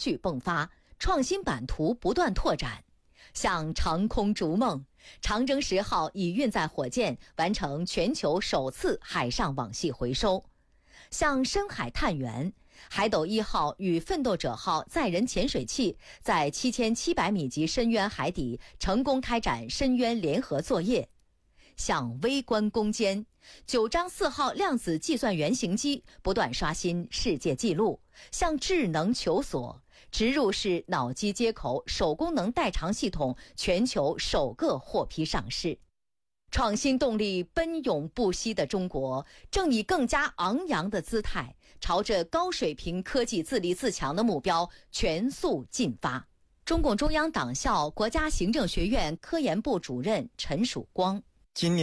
续迸发，创新版图不断拓展。向长空逐梦，长征10号已运载火箭完成全球首次海上网系回收；向深海探源，海斗1号与奋斗者号载人潜水器在7700米级深渊海底成功开展深渊联合作业；向微观攻坚，9章4号量子计算原型机不断刷新世界纪录；向智能求索，植入式脑机接口手功能代偿系统全球首个获批上市。创新动力奔涌不息的中国，正以更加昂扬的姿态，朝着高水平科技自立自强的目标全速进发。中共中央党校国家行政学院科研部主任陈曙光。 今年